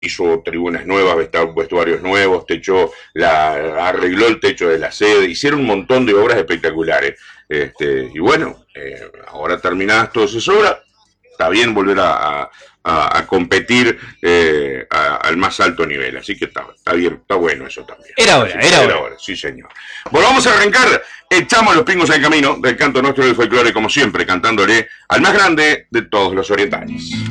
hizo tribunas nuevas, vestuarios nuevos, arregló el techo de la sede, hicieron un montón de obras espectaculares. Y bueno, ahora terminadas todas esas obras, está bien volver a competir al más alto nivel. Así que está bien, está bueno eso también. Era hora. Sí, señor. Bueno, vamos a arrancar. Echamos los pingos al camino del canto nuestro del folclore, como siempre, cantándole al más grande de todos los orientales.